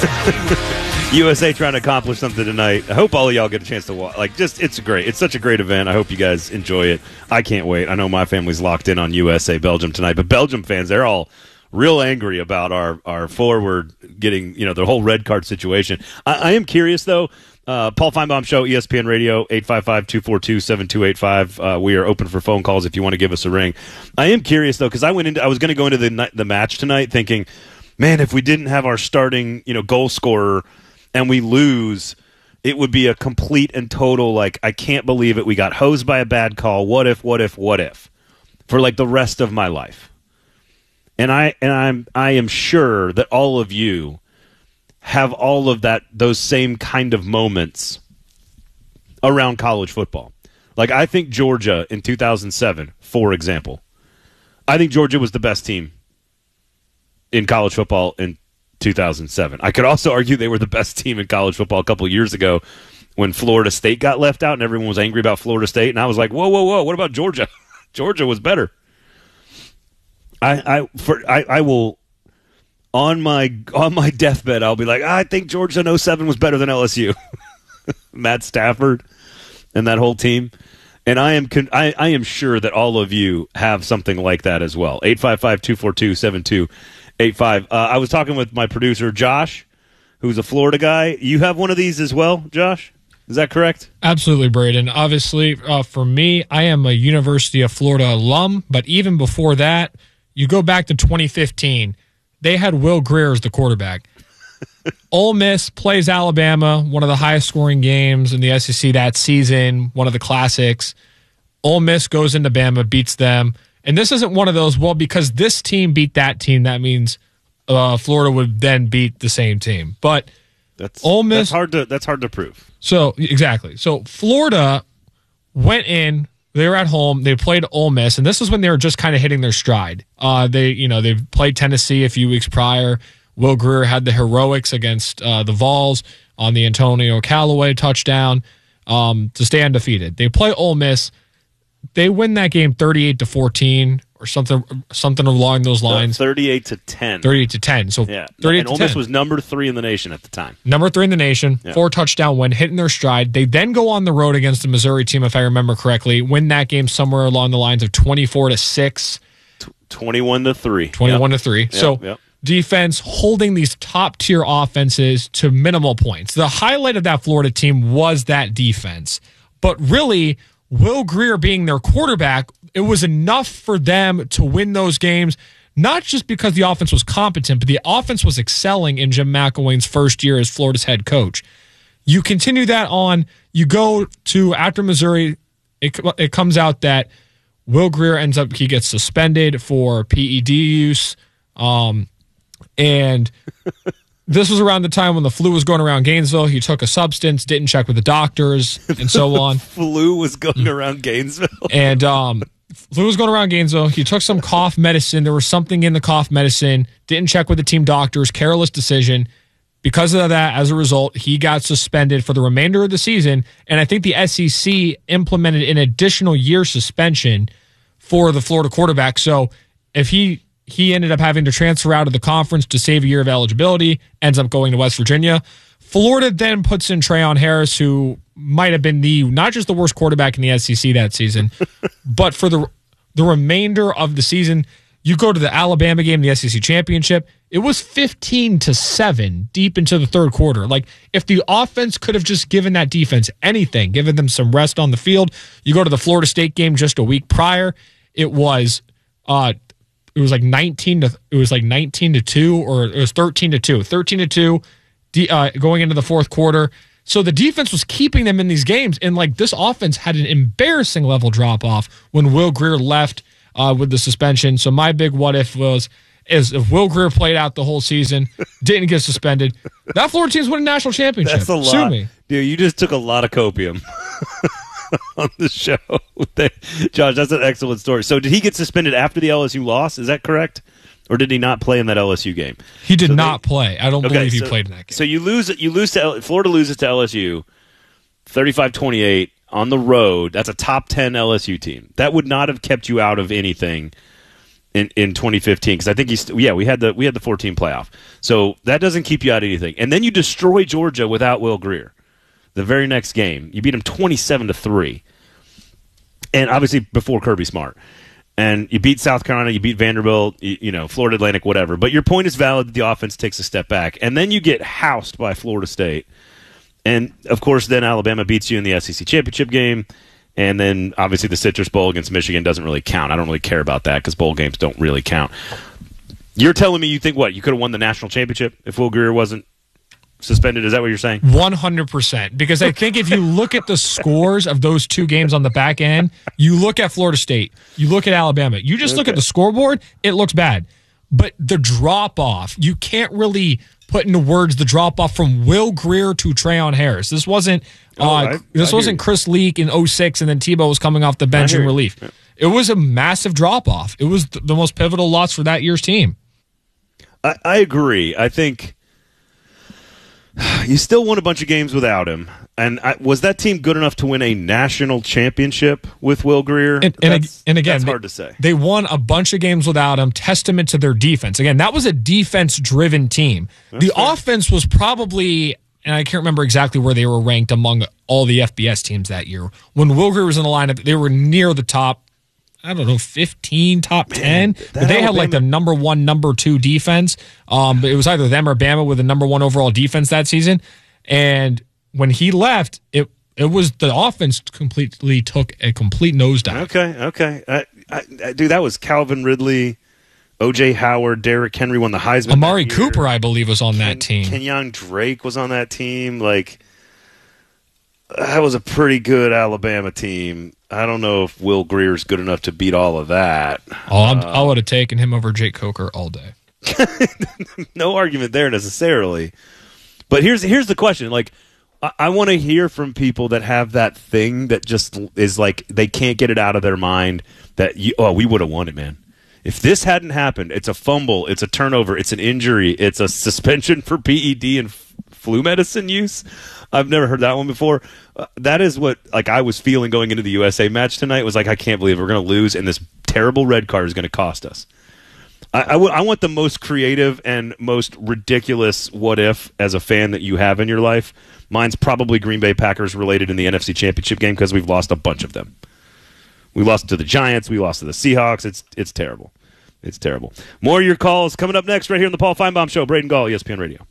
USA trying to accomplish something tonight. I hope all of y'all get a chance to watch. It's such a great event. I hope you guys enjoy it. I can't wait. I know my family's locked in on USA Belgium tonight, but Belgium fans, they're all real angry about our forward getting, the whole red card situation. I am curious though. Paul Feinbaum Show, ESPN Radio, 855-242-7285. We are open for phone calls if you want to give us a ring. I am curious though, because I was going to go into the match tonight thinking, man, if we didn't have our starting, goal scorer and we lose, it would be a complete and total, I can't believe it. We got hosed by a bad call. What if, for the rest of my life. And I am sure that all of you have all of those same kind of moments around college football. I think Georgia in 2007, for example, I think Georgia was the best team in college football in 2007. I could also argue they were the best team in college football a couple of years ago when Florida State got left out and everyone was angry about Florida State. And I was like, whoa, what about Georgia? Georgia was better. I will, on my deathbed, I'll be like, I think Georgia in 07 was better than LSU. Matt Stafford and that whole team. And I am sure that all of you have something like that as well. 855-242-7285. I was talking with my producer, Josh, who's a Florida guy. You have one of these as well, Josh? Is that correct? Absolutely, Braden. Obviously, for me, I am a University of Florida alum, but even before that, you go back to 2015, they had Will Grier as the quarterback. Ole Miss plays Alabama, one of the highest scoring games in the SEC that season, one of the classics. Ole Miss goes into Bama, beats them. And this isn't one of those, because this team beat that team, that means Florida would then beat the same team. But Ole Miss, that's hard to prove. So exactly. So Florida went in, they were at home, they played Ole Miss, and this is when they were just kind of hitting their stride. They played Tennessee a few weeks prior. Will Grier had the heroics against the Vols on the Antonio Callaway touchdown to stay undefeated. They play Ole Miss. They win that game 38-14 or something along those lines. 38-10. 38-10. So yeah, 38-10. And Ole Miss was number 3 in the nation at the time. Number 3 in the nation. Yeah. 4 touchdown win, hitting their stride. They then go on the road against the Missouri team, if I remember correctly. Win that game somewhere along the lines of 24-6, 21-3, 21-3. Yep. So defense holding these top tier offenses to minimal points. The highlight of that Florida team was that defense, but really, Will Grier being their quarterback, it was enough for them to win those games, not just because the offense was competent, but the offense was excelling in Jim McElwain's first year as Florida's head coach. You continue that on, you go to after Missouri, it comes out that Will Grier he gets suspended for PED use, and this was around the time when the flu was going around Gainesville. He took a substance, didn't check with the doctors, and so on. Flu was going around Gainesville. And flu was going around Gainesville. He took some cough medicine. There was something in the cough medicine. Didn't check with the team doctors. Careless decision. Because of that, as a result, he got suspended for the remainder of the season. And I think the SEC implemented an additional year suspension for the Florida quarterback. So if he ended up having to transfer out of the conference to save a year of eligibility, ends up going to West Virginia. Florida then puts in Treon Harris, who might have been not just the worst quarterback in the SEC that season, but for the remainder of the season. You go to the Alabama game, the SEC championship, it was 15-7 deep into the third quarter. If the offense could have just given that defense anything, given them some rest on the field. You go to the Florida State game just a week prior, it was 19-2, or it was 13-2 going into the fourth quarter. So the defense was keeping them in these games, and this offense had an embarrassing level drop off when Will Grier left with the suspension. So my big what if is if Will Grier played out the whole season, didn't get suspended, that Florida team's winning national championship. That's a lot. Sue me. Dude, you just took a lot of copium on the show. Josh, that's an excellent story. So did he get suspended after the LSU loss? Is that correct? Or did he not play in that LSU game? He did not play. I don't believe he played in that game. So you lose to Florida loses to LSU 35-28 on the road. That's a top 10 LSU team. That would not have kept you out of anything in 2015 because I think we had the 14 playoff. So that doesn't keep you out of anything. And then you destroy Georgia without Will Grier. The very next game, you beat them 27-3, and obviously before Kirby Smart. And you beat South Carolina, you beat Vanderbilt, Florida Atlantic, whatever. But your point is valid that the offense takes a step back, and then you get housed by Florida State. And of course, then Alabama beats you in the SEC championship game. And then, obviously, the Citrus Bowl against Michigan doesn't really count. I don't really care about that because bowl games don't really count. You're telling me you think, you could have won the national championship if Will Grier wasn't suspended? Is that what you're saying? 100%. Because I think if you look at the scores of those two games on the back end, you look at Florida State, you look at Alabama, you just look at the scoreboard, it looks bad. But the drop-off, you can't really put into words the drop-off from Will Grier to Trayon Harris. This wasn't wasn't Chris Leak in 2006 and then Tebow was coming off the bench in relief. Yeah. It was a massive drop-off. It was the most pivotal loss for that year's team. I agree. I think you still won a bunch of games without him. And was that team good enough to win a national championship with Will Grier? And again, that's hard to say. They won a bunch of games without him, testament to their defense. Again, that was a defense-driven team. That's the fair. Offense was probably, and I can't remember exactly where they were ranked among all the FBS teams that year. When Will Grier was in the lineup, they were near the top, 15, top 10. But they had like the number 1, number 2 defense. But it was either them or Bama with the number 1 overall defense that season. And when he left, it was the offense completely took a complete nosedive. Okay. Dude, that was Calvin Ridley, O.J. Howard, Derrick Henry won the Heisman. Amari Cooper, I believe, was on that team. Kenyon Drake was on that team. That was a pretty good Alabama team. I don't know if Will Grier's good enough to beat all of that. I would have taken him over Jake Coker all day. No argument there necessarily. But here's the question. I want to hear from people that have that thing that just is they can't get it out of their mind that we would have won it, man. If this hadn't happened, it's a fumble, it's a turnover, it's an injury, it's a suspension for PED and flu medicine use. I've never heard that one before. That is what I was feeling going into the USA match tonight. Was I can't believe we're going to lose, and this terrible red card is going to cost us. I want the most creative and most ridiculous what if as a fan that you have in your life. Mine's probably Green Bay Packers related in the NFC Championship game because we've lost a bunch of them. We lost to the Giants. We lost to the Seahawks. It's terrible. It's terrible. More of your calls coming up next right here on the Paul Feinbaum Show. Braden Gall, ESPN Radio.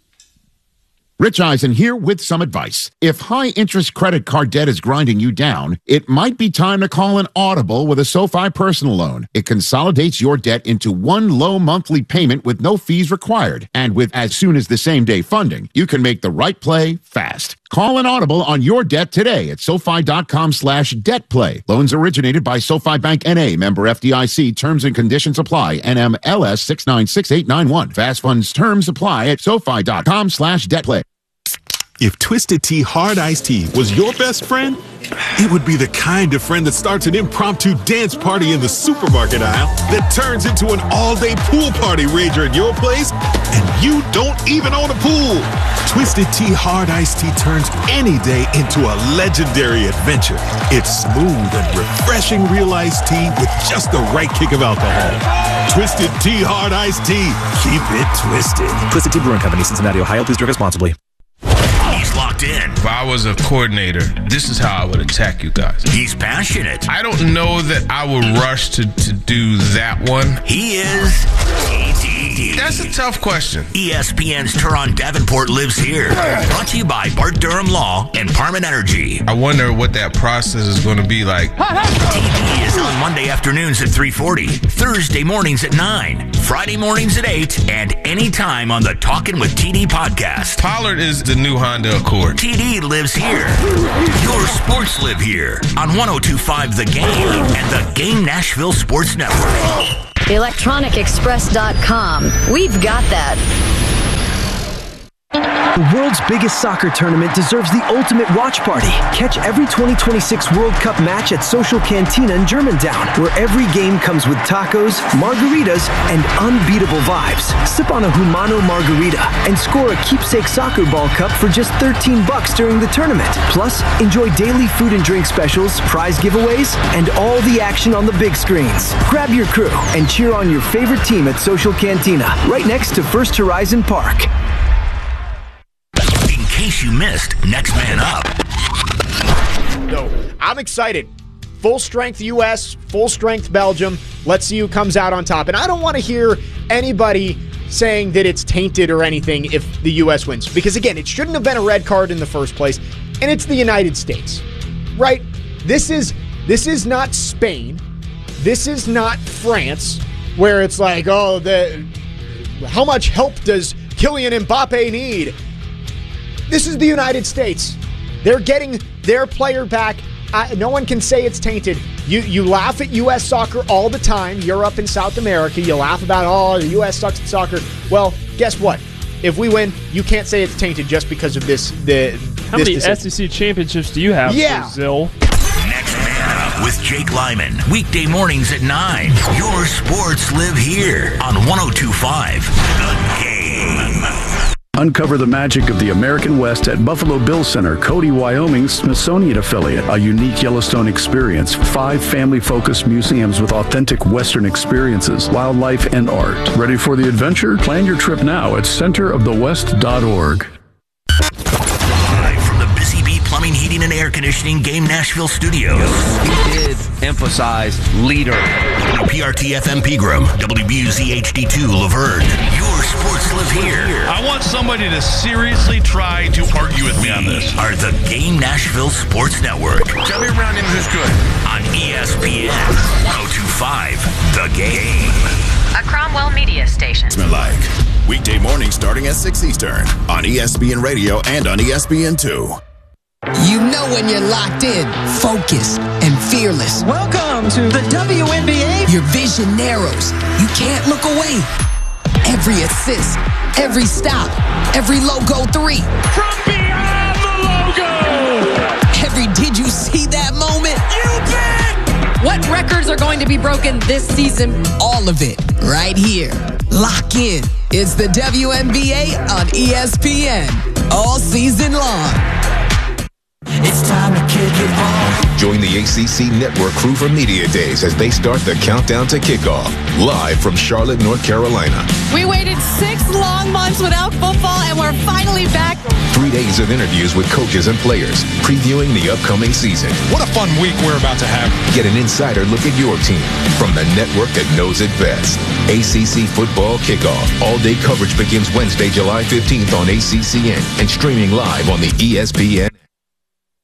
Rich Eisen here with some advice. If high-interest credit card debt is grinding you down, it might be time to call an audible with a SoFi personal loan. It consolidates your debt into one low monthly payment with no fees required. And with as soon as the same-day funding, you can make the right play fast. Call an audible on your debt today at SoFi.com/debtplay. Loans originated by SoFi Bank N.A., member FDIC. Terms and conditions apply. NMLS 696891. Fast funds terms apply at SoFi.com/debtplay. If Twisted Tea Hard Iced Tea was your best friend, it would be the kind of friend that starts an impromptu dance party in the supermarket aisle that turns into an all-day pool party rager at your place, and you don't even own a pool. Twisted Tea Hard Iced Tea turns any day into a legendary adventure. It's smooth and refreshing real iced tea with just the right kick of alcohol. Twisted Tea Hard Iced Tea. Keep it twisted. Twisted Tea Brewing Company, Cincinnati, Ohio. Please drink responsibly. He's locked in. If I was a coordinator, this is how I would attack you guys. He's passionate. I don't know that I would rush to do that one. He is TD. That's a tough question. ESPN's Teron Davenport lives here. Brought to you by Bart Durham Law and Parman Energy. I wonder what that process is going to be like. TD is on Monday afternoons at 3:40, Thursday mornings at 9, Friday mornings at 8, and anytime on the Talkin' with TD podcast. Pollard is the new Honda Accord. TD lives here. Your sports live here on 102.5 The Game and the Game Nashville Sports Network. ElectronicExpress.com. We've got that. The world's biggest soccer tournament deserves the ultimate watch party. Catch every 2026 World Cup match at Social Cantina in Germantown, where every game comes with tacos, margaritas, and unbeatable vibes. Sip on a Humano margarita and score a keepsake soccer ball cup for just $13 during the tournament. Plus, enjoy daily food and drink specials, prize giveaways, and all the action on the big screens. Grab your crew and cheer on your favorite team at Social Cantina, right next to First Horizon Park. In case you missed Next Man Up. No, I'm excited. Full strength U.S., full strength Belgium. Let's see who comes out on top. And I don't want to hear anybody saying that it's tainted or anything if the U.S. wins. Because, again, it shouldn't have been a red card in the first place. And it's the United States, right? This is not Spain. This is not France, where it's like, oh, how much help does Kylian Mbappe need? This is the United States. They're getting their player back. No one can say it's tainted. You laugh at U.S. soccer all the time. Europe and South America, you laugh about, oh, the U.S. sucks at soccer. Well, guess what? If we win, you can't say it's tainted just because of this. How many SEC championships do you have, Brazil? Next Man Up with Jake Lyman. Weekday mornings at 9. Your sports live here on 102.5 The Game. Uncover the magic of the American West at Buffalo Bill Center, Cody, Wyoming's Smithsonian affiliate. A unique Yellowstone experience. 5 family-focused museums with authentic Western experiences, wildlife, and art. Ready for the adventure? Plan your trip now at centerofthewest.org. Live from the Busy Bee Plumbing, Heating, and Air Conditioning Game Nashville Studios. We did emphasize leader. WPRT-FM Pegram, WBUZ HD2 Laverne. Your sports live here. I want somebody to seriously try to argue with me on this. Are the Game Nashville Sports Network. Tell me around him who's good. On ESPN 102.5 The Game. A Cromwell Media Station. Like weekday morning starting at 6 Eastern on ESPN Radio and on ESPN2. You know when you're locked in, focused, and fearless. Welcome to the WNBA. Your vision narrows. You can't look away. Every assist, every stop, every logo 3. From beyond the logo. Every did you see that moment? You bet. What records are going to be broken this season? All of it right here. Lock in. It's the WNBA on ESPN. All season long. It's time to kick it off. Join the ACC Network crew for Media Days as they start the countdown to kickoff. Live from Charlotte, North Carolina. We waited 6 long months without football, and we're finally back. 3 days of interviews with coaches and players, previewing the upcoming season. What a fun week we're about to have. Get an insider look at your team from the network that knows it best. ACC Football Kickoff. All-day coverage begins Wednesday, July 15th on ACCN and streaming live on the ESPN